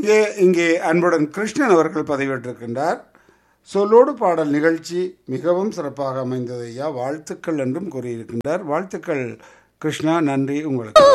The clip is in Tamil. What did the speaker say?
இங்கே அன்புடன் கிருஷ்ணன் அவர்கள் பதிவிட்டிருக்கின்றார். சொல்லோடு பாடல் நிகழ்ச்சி மிகவும் சிறப்பாக அமைந்தது ஐயா, வாழ்த்துக்கள் என்றும் கூறியிருக்கின்றார். வாழ்த்துக்கள் கிருஷ்ணா, நன்றி உங்களுக்கு.